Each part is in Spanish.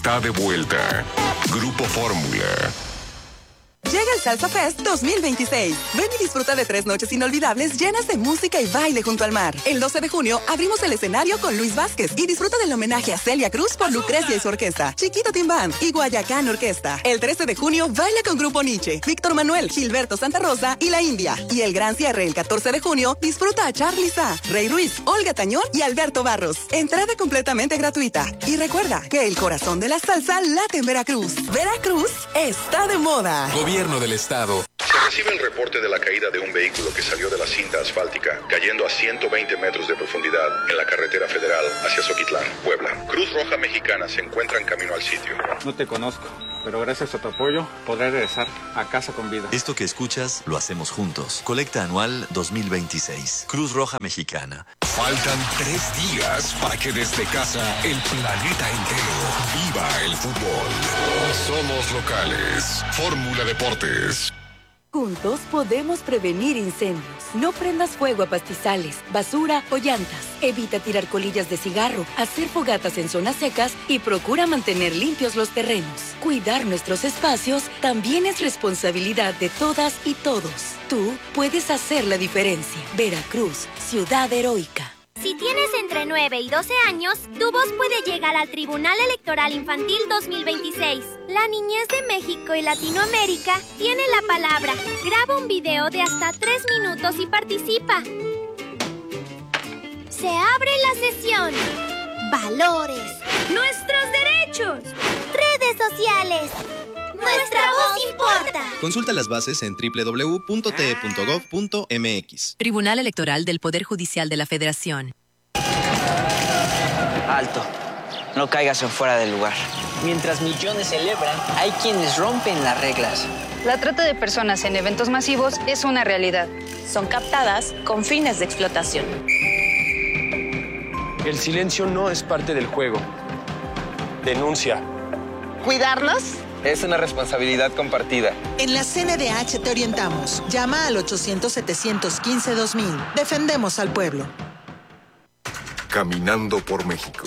Está de vuelta. Grupo Fórmula. Llega el Salsa Fest 2026. Ven y disfruta de 3 noches inolvidables llenas de música y baile junto al mar. El 12 de junio abrimos el escenario con Luis Vázquez y disfruta del homenaje a Celia Cruz por Lucrecia y su orquesta, Chiquito Team Band y Guayacán Orquesta. El 13 de junio baila con Grupo Nietzsche, Víctor Manuel, Gilberto Santa Rosa y La India. Y el gran cierre el 14 de junio disfruta a Charly Sa, Rey Ruiz, Olga Tañón y Alberto Barros. Entrada completamente gratuita. Y recuerda que el corazón de la salsa late en Veracruz. Veracruz está de moda. Gobierno del Estado. Se recibe el reporte de la caída de un vehículo que salió de la cinta asfáltica, cayendo a 120 metros de profundidad en la carretera federal hacia Zoquitlán, Puebla. Cruz Roja Mexicana se encuentra en camino al sitio. No te conozco, pero gracias a tu apoyo podré regresar a casa con vida. Esto que escuchas lo hacemos juntos. Colecta anual 2026. Cruz Roja Mexicana. Faltan 3 días para que desde casa el planeta entero viva el fútbol. Somos locales. Fórmula Deportes. Juntos podemos prevenir incendios. No prendas fuego a pastizales, basura o llantas. Evita tirar colillas de cigarro, hacer fogatas en zonas secas y procura mantener limpios los terrenos. Cuidar nuestros espacios también es responsabilidad de todas y todos. Tú puedes hacer la diferencia. Veracruz, ciudad heroica. Si tienes entre 9 y 12 años, tu voz puede llegar al Tribunal Electoral Infantil 2026. La niñez de México y Latinoamérica tiene la palabra. Graba un video de hasta 3 minutos y participa. Se abre la sesión. Valores. Nuestros derechos. Redes sociales. Nuestra voz importa. Consulta las bases en www.te.gov.mx. Tribunal Electoral del Poder Judicial de la Federación. Alto. No caigas en fuera del lugar. Mientras millones celebran, hay quienes rompen las reglas. La trata de personas en eventos masivos es una realidad. Son captadas con fines de explotación. El silencio no es parte del juego. Denuncia. ¿Cuidarnos? Es una responsabilidad compartida. En la CNDH te orientamos. Llama al 800-715-2000. Defendemos al pueblo. Caminando por México.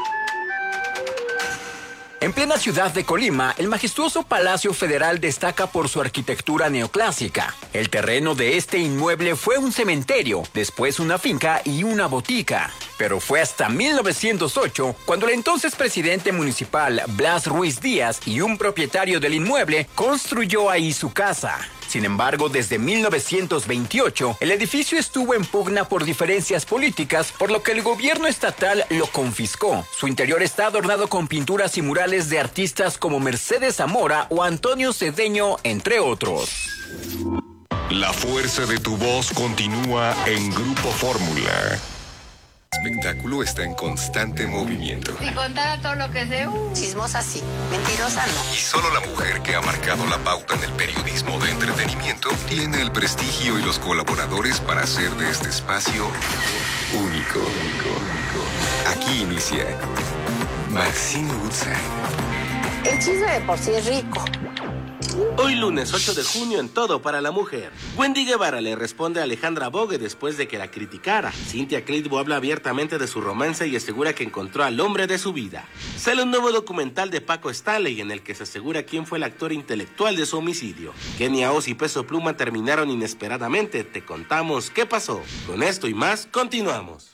En plena ciudad de Colima, el majestuoso Palacio Federal destaca por su arquitectura neoclásica. El terreno de este inmueble fue un cementerio, después una finca y una botica. Pero fue hasta 1908 cuando el entonces presidente municipal Blas Ruiz Díaz y un propietario del inmueble construyó ahí su casa. Sin embargo, desde 1928, el edificio estuvo en pugna por diferencias políticas, por lo que el gobierno estatal lo confiscó. Su interior está adornado con pinturas y murales de artistas como Mercedes Zamora o Antonio Cedeño, entre otros. La fuerza de tu voz continúa en Grupo Fórmula. El espectáculo está en constante movimiento. Si contara todo lo que sé, chismosa sí, mentirosa no. Y solo la mujer que ha marcado la pauta en el periodismo de entretenimiento tiene el prestigio y los colaboradores para hacer de este espacio único. Aquí inicia Maxine Woodside. El chisme de por sí es rico. Hoy lunes 8 de junio en Todo para la Mujer. Wendy Guevara le responde a Alejandra Bogue después de que la criticara. Cynthia Clitbo habla abiertamente de su romance y asegura que encontró al hombre de su vida. Sale un nuevo documental de Paco Stanley en el que se asegura quién fue el actor intelectual de su homicidio. Kenia Oz y Peso Pluma terminaron inesperadamente. Te contamos qué pasó. Con esto y más, continuamos.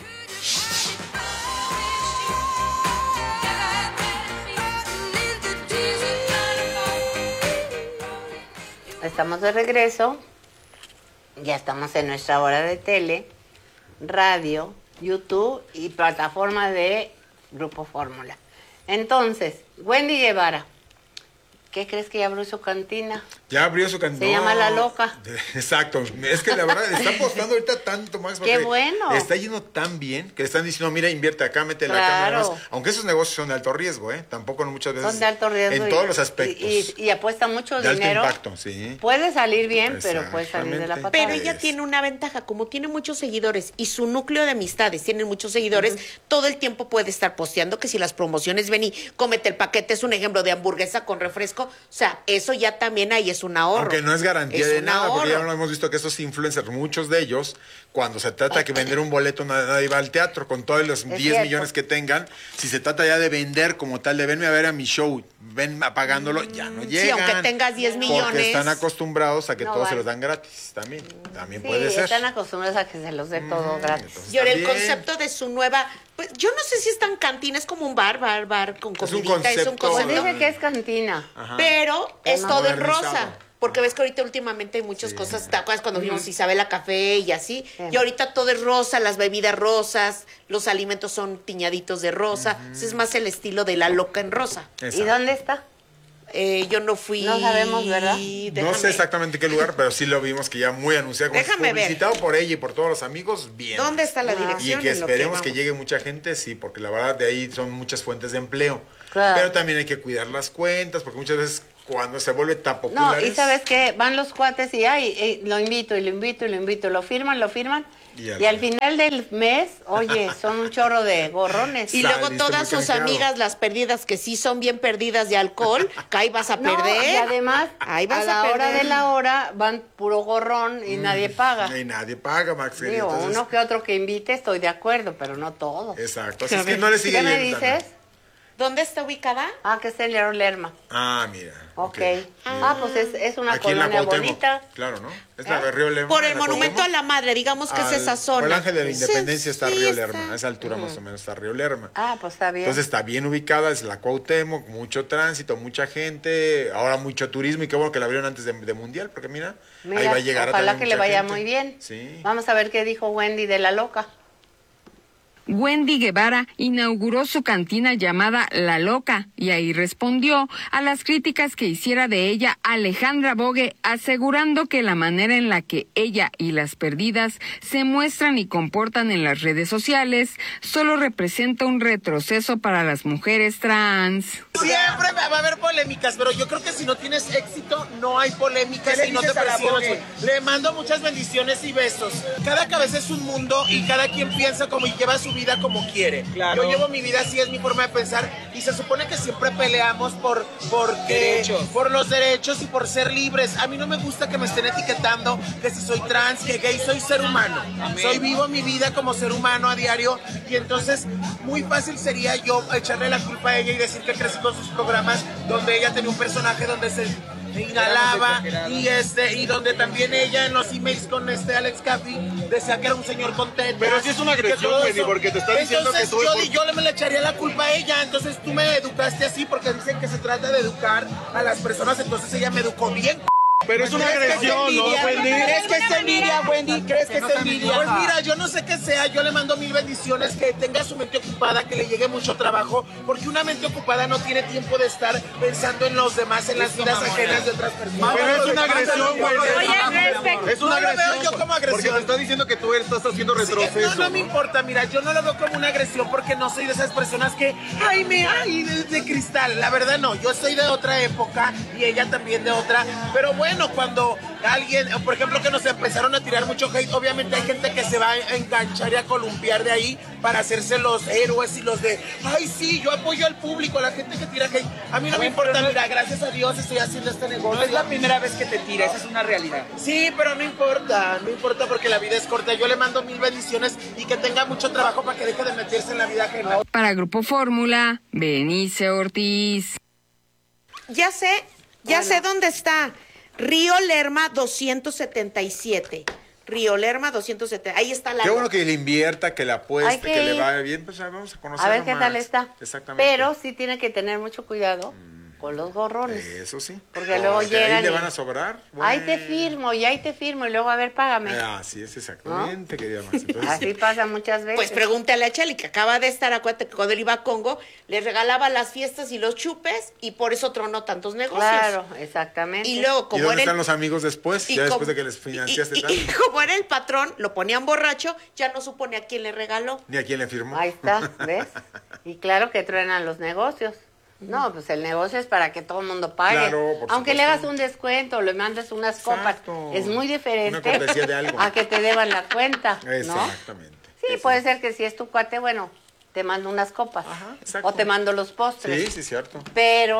Estamos de regreso, ya estamos en nuestra hora de tele, radio, YouTube y plataforma de Grupo Fórmula. Entonces, Wendy Guevara, ¿qué crees que ya abrió su cantina? Ya abrió su cantina. Se llama La Loca. Exacto. Es que la verdad está apostando ahorita tanto más. ¡Qué bueno! Está yendo tan bien que le están diciendo, mira, invierte acá, mete la cámara. Aunque esos negocios son de alto riesgo, ¿eh? Tampoco muchas veces. Son de alto riesgo. En todos los aspectos. Y apuesta mucho de dinero. Alto impacto, sí. Puede salir bien, pero puede salir de la patada. Pero ella tiene una ventaja, como tiene muchos seguidores y su núcleo de amistades tiene muchos seguidores, todo el tiempo puede estar posteando que si las promociones ven y cómete el paquete, es un ejemplo de hamburguesa con refresco, trabajo. O sea, eso ya también ahí es un ahorro. Aunque no es garantía de nada, porque ya lo hemos visto que esos influencers, muchos de ellos, cuando se trata de vender un boleto, nadie va al teatro, con todos los 10 millones que tengan. Si se trata ya de vender como tal, de venme a ver a mi show, ven pagándolo, ya no llegan. Sí, aunque tengas 10 millones. Porque están acostumbrados a que todo se los dan gratis, también puede ser. Están acostumbrados a que se los dé todo gratis. Y ahora el concepto de su nueva, pues yo no sé si es tan cantina, es como un bar con comidita, es un concepto. Pues dice que es cantina. Ajá. Pero es todo en rosa. Porque ves que ahorita últimamente hay muchas cosas, ¿te acuerdas cuando vimos Isabela Café y así? Sí. Y ahorita todo es rosa, las bebidas rosas, los alimentos son tiñaditos de rosa. Entonces es más el estilo de La Loca en rosa. Exacto. ¿Y dónde está? Yo no fui. No sabemos, ¿verdad? No sé exactamente qué lugar, pero sí lo vimos que ya muy anunciado. Publicitado por ella y por todos los amigos, bien. ¿Dónde está la dirección? Y que esperemos que llegue mucha gente, sí, porque la verdad de ahí son muchas fuentes de empleo. Claro. Pero también hay que cuidar las cuentas, porque muchas veces cuando se vuelve tan popular. No, y sabes que van los cuates y lo invito, lo firman. Y al final del mes, oye, son un chorro de gorrones. Y luego todas sus amigas, las perdidas, que sí son bien perdidas de alcohol, que ahí vas a perder. Y además, ahí vas a la hora de la hora, van puro gorrón y nadie paga. Y nadie paga, Max. Digo, entonces, uno que otro que invite, estoy de acuerdo, pero no todo. Exacto, así es que no le sigue. ¿Qué me dices? ¿Dónde está ubicada? Que está en León Lerma. Mira. Ok. Pues es una aquí colonia bonita. Claro, ¿no? Es la de Río Lerma. Por el Monumento a la Madre, digamos que es esa zona. Por el Ángel de la Independencia está Río Lerma. A esa altura más o menos está Río Lerma. Pues está bien. Entonces está bien ubicada, es la Cuauhtémoc, mucho tránsito, mucha gente, ahora mucho turismo y qué bueno que la abrieron antes de Mundial, porque mira, ahí va a llegar ojalá que le vaya muy bien. Sí. Vamos a ver qué dijo Wendy de La Loca. Wendy Guevara inauguró su cantina llamada La Loca y ahí respondió a las críticas que hiciera de ella Alejandra Bogue, asegurando que la manera en la que ella y las perdidas se muestran y comportan en las redes sociales solo representa un retroceso para las mujeres trans. Siempre va a haber polémicas, pero yo creo que si no tienes éxito no hay polémicas y no te presionas. Le mando muchas bendiciones y besos. Cada cabeza es un mundo y cada quien piensa como y lleva su vida como quiere. Claro. Yo llevo mi vida así, es mi forma de pensar y se supone que siempre peleamos por los derechos y por ser libres. A mí no me gusta que me estén etiquetando que si soy trans, que gay, soy ser humano. Amén. Soy vivo mi vida como ser humano a diario y entonces muy fácil sería yo echarle la culpa a ella y decir que crecí con sus programas donde ella tenía un personaje donde se inhalaba y donde también ella en los emails con Alex Caffey decía que era un señor con tetas. Pero sí es una agresión, Wendy, porque te está diciendo entonces, que tú... yo le echaría la culpa a ella, entonces tú me educaste así porque dicen que se trata de educar a las personas, entonces ella me educó bien. Pero es una agresión, ¿no, Wendy? ¿Crees que es envidia, Wendy? ¿Crees que es envidia? Pues mira, yo no sé qué sea, yo le mando 1000 bendiciones, que tenga su mente ocupada, que le llegue mucho trabajo, porque una mente ocupada no tiene tiempo de estar pensando en los demás, en las vidas ajenas de otras personas. Pero es una agresión, Wendy. Es una agresión. No lo veo yo como agresión. Porque te está diciendo que tú estás haciendo retroceso. No me importa, mira, yo no lo veo como una agresión porque no soy de esas personas que, de cristal. La verdad no, yo soy de otra época y ella también de otra, pero bueno, cuando alguien, por ejemplo, que nos empezaron a tirar mucho hate, obviamente hay gente que se va a enganchar y a columpiar de ahí para hacerse los héroes y los de, sí, yo apoyo al público, a la gente que tira hate. A mí no me importa, mira, gracias a Dios estoy haciendo este negocio. No es la primera vez que te tira, esa es una realidad. Sí, pero no importa porque la vida es corta. Yo le mando 1000 bendiciones y que tenga mucho trabajo para que deje de meterse en la vida ajena. Para Grupo Fórmula, Benice Ortiz. Ya sé dónde está. Río Lerma 277. Río Lerma 270. Ahí está la. Qué bueno que le invierta, que le apueste, que le vaya bien. Pues vamos a conocer. A ver qué tal está. Exactamente. Pero sí tiene que tener mucho cuidado con los gorrones. Eso sí. Porque luego llegan. Ahí le van a sobrar. Bueno. Ahí te firmo y luego a ver, págame. Así es, exactamente, ¿no? Querida Max. Entonces, así pasa muchas veces. Pues pregúntale a Cheli, que acaba de estar, acuérdate que cuando él iba a Congo, le regalaba las fiestas y los chupes y por eso tronó tantos negocios. Claro, exactamente. Y luego, ¿Y dónde están los amigos después? Ya después de que les financiaste tanto. Y como era el patrón, lo ponían borracho, ya no supo ni a quién le regaló. Ni a quién le firmó. Ahí está, ¿ves? Y claro que truenan los negocios. No, pues el negocio es para que todo el mundo pague. Claro, aunque le hagas un descuento, le mandes unas copas, es muy diferente de algo. a que te deban la cuenta, ¿no? Exactamente. Sí, puede ser que si es tu cuate, bueno, te mando unas copas. Ajá, exacto. O te mando los postres. Sí, cierto. Pero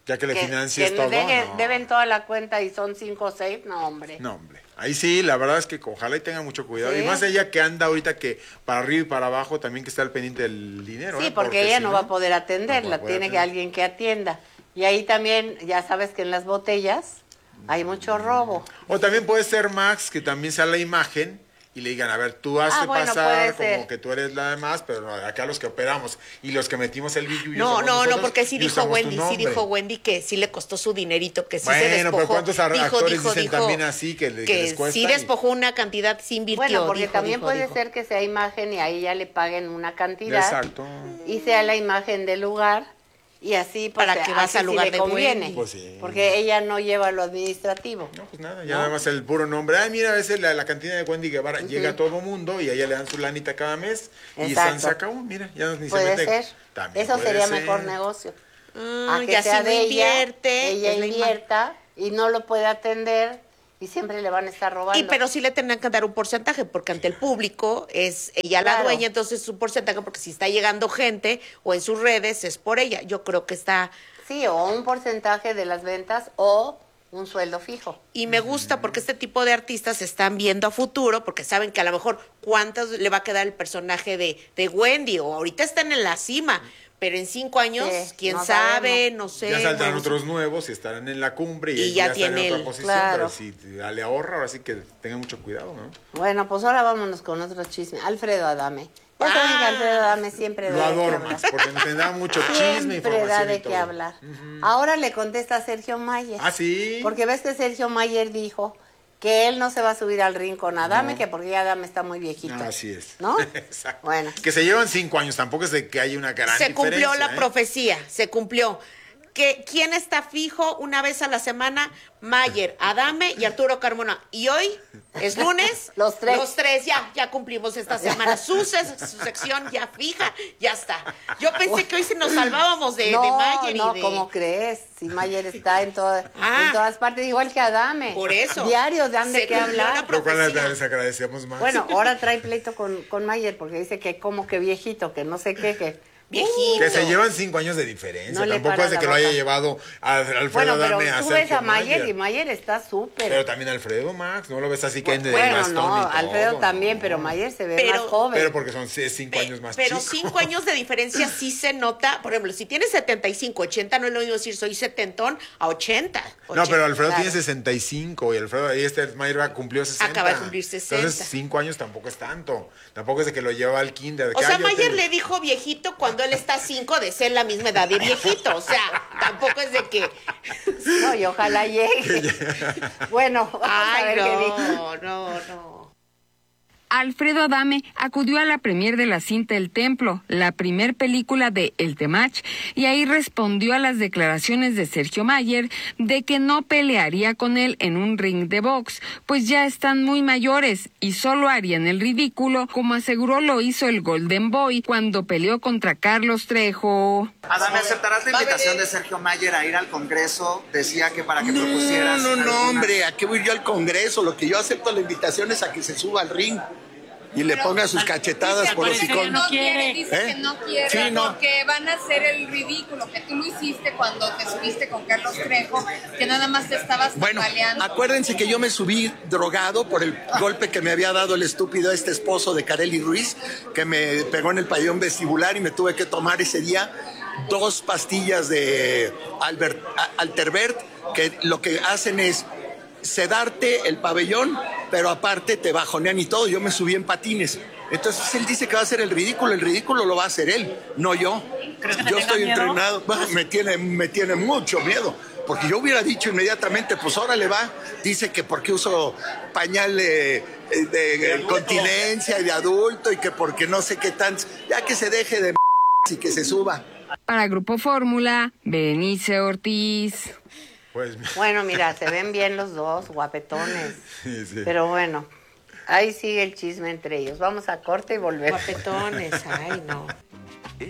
Ya que le financies todo. Deben toda la cuenta y son 5 o 6, no, hombre. No, hombre. Ahí sí, la verdad es que ojalá y tenga mucho cuidado. Sí. Y más ella que anda ahorita que para arriba y para abajo también que está al pendiente del dinero. Sí, porque ella si no va a poder atenderla, tiene que alguien que atienda. Y ahí también, ya sabes que en las botellas hay mucho robo. O también puede ser Max, que también sea la imagen y le digan, a ver, tú hazte pasar como que tú eres la demás, pero acá los que operamos y los que metimos el billuyo. No, porque sí dijo Wendy que sí le costó su dinerito, que sí se despojó. Pero ¿cuántos actores dicen también así que les cuesta? Sí despojó una cantidad, sí invirtió. Bueno, porque también puede ser que sea imagen y ahí ya le paguen una cantidad. Exacto. Y sea la imagen del lugar. Y así, pues, para que vas al lugar de conviene, Wendy. Pues sí. Porque ella no lleva lo administrativo. No, pues nada, ya nada más el puro nombre. Ay, mira, a veces la cantina de Wendy Guevara llega a todo mundo y a ella le dan su lanita cada mes. Exacto. Y se acabó, mira, ya ni puede se mete. Ser. También eso sería ser. Mejor negocio. A que ya sea si de invierte, ella invierta y no lo puede atender y siempre le van a estar robando. Pero sí le tendrán que dar un porcentaje, porque ante el público es ella la dueña, entonces su porcentaje, porque si está llegando gente o en sus redes es por ella. Yo creo que está... Sí, o un porcentaje de las ventas o un sueldo fijo. Y me gusta porque este tipo de artistas están viendo a futuro, porque saben que a lo mejor cuántos le va a quedar el personaje de Wendy, o ahorita están en la cima, pero en 5 años, quién no sabe, sabemos. no sé. Ya saldrán otros nuevos y estarán en la cumbre y ya están tiene en otra posición, claro. pero si le ahorra, ahora sí que tengan mucho cuidado, ¿no? Bueno, pues ahora vámonos con otro chisme. Alfredo Adame. Ya saben que Alfredo Adame siempre lo adoro más, porque nos da mucho chisme, siempre da información de y todo. qué hablar. Ahora le contesta a Sergio Mayer. ¿Ah, sí? Porque ves que Sergio Mayer dijo que él no se va a subir al ring con Adame, que porque ya Adame está muy viejito. Así es. ¿No? Exacto. Bueno. Que se llevan 5 años, tampoco es de que haya una gran Se cumplió diferencia, la profecía, se cumplió. ¿Quién está fijo una vez a la semana? Mayer, Adame y Arturo Carmona. Y hoy es lunes. Los tres. Los tres ya cumplimos esta semana. Su sección ya fija, ya está. Yo pensé que hoy se nos salvábamos de Mayer. No, ¿cómo crees? Si Mayer está en todas partes, igual que Adame. Por eso. Diarios dan de qué hablar. Pero cuál les agradecemos más. Bueno, ahora trae pleito con Mayer porque dice que como que viejito, que no sé qué, que... Viejito. Que se llevan 5 años de diferencia. No tampoco es de que lo haya llevado a Alfredo Adame a tú Sergio ves a Mayer Mayer. y Mayer está súper. Pero también Alfredo, Max, no lo ves así que Bueno, bastón no, y todo, Alfredo también, pero Mayer se ve más joven. Pero porque son 5 años más Pero chicos. 5 años de diferencia sí se nota. Por ejemplo, si tienes 75, 80, no es lo mismo decir soy 70 a 80. No, pero Alfredo tiene 65 y Alfredo, ahí Mayer cumplió 60. Acaba de cumplir 60. Entonces 5 años tampoco es tanto. Tampoco es de que lo lleva al kinder. O sea, Mayer le dijo viejito cuando él está 5 de ser la misma edad de viejito. O sea, tampoco es de que... No, y ojalá llegue. Bueno, vamos a ver qué dijo. No. Alfredo Adame acudió a la premier de la cinta El Templo, la primer película de El Temach, y ahí respondió a las declaraciones de Sergio Mayer de que no pelearía con él en un ring de box, pues ya están muy mayores y solo harían el ridículo, como aseguró lo hizo el Golden Boy cuando peleó contra Carlos Trejo. Adame, ¿aceptarás la invitación de Sergio Mayer a ir al Congreso? Decía que para que propusieras... No, hombre, ¿a qué voy yo al Congreso? Lo que yo acepto la invitación es a que se suba al ring y le ponga sus cachetadas por hocicón. No quiere, dice que no quiere, sí, porque van a hacer el ridículo que tú lo hiciste cuando te subiste con Carlos Trejo, que nada más te estabas tambaleando. Acuérdense que yo me subí drogado por el golpe que me había dado el estúpido esposo de Kareli Ruiz, que me pegó en el pabellón vestibular y me tuve que tomar ese día 2 pastillas de Alterbert, que lo que hacen es sedarte el pabellón, pero aparte te bajonean y todo. Yo me subí en patines. Entonces él dice que va a hacer el ridículo lo va a hacer él, no yo. Yo estoy entrenado, me tiene mucho miedo, porque yo hubiera dicho inmediatamente, pues órale va, dice que porque uso pañal de continencia y de adulto y que porque no sé qué tanto, ya que se deje de y que se suba. Para Grupo Fórmula, Berenice Ortiz. Bueno, mira, se ven bien los dos, guapetones. Sí. Pero bueno, ahí sigue el chisme entre ellos. Vamos a corte y volvemos. Guapetones, ay no.